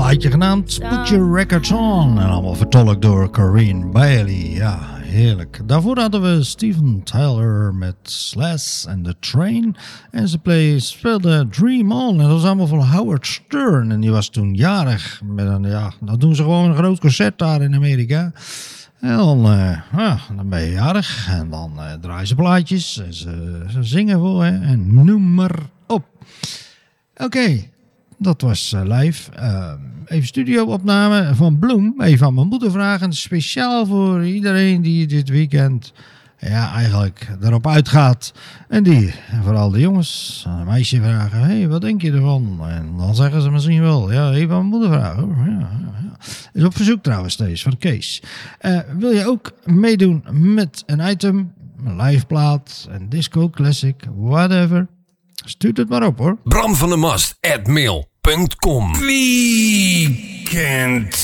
plaatje genaamd Put Your Records On. En allemaal vertolkt door Corinne Bailey. Ja, heerlijk. Daarvoor hadden we Steven Tyler met Slash and the Train. En ze speelde Dream On. En dat was allemaal van Howard Stern. En die was toen jarig. Dan doen ze gewoon een groot concert daar in Amerika. En dan ben je jarig. En dan draaien ze plaatjes. En ze zingen voor je. En noem maar op. Oké. Dat was live. Even studio-opname van Bloem. Even aan mijn moeder vragen. Speciaal voor iedereen die dit weekend eigenlijk erop uitgaat. En vooral de jongens, aan een meisje vragen. Hey, wat denk je ervan? En dan zeggen ze misschien wel. Ja, even aan mijn moeder vragen. Hoor. Ja. Is op verzoek trouwens steeds van Kees. Wil je ook meedoen met een item? Een live plaat, een disco classic, whatever. Stuurt het maar op hoor. Bram van der Mast @mail.com. Weekend.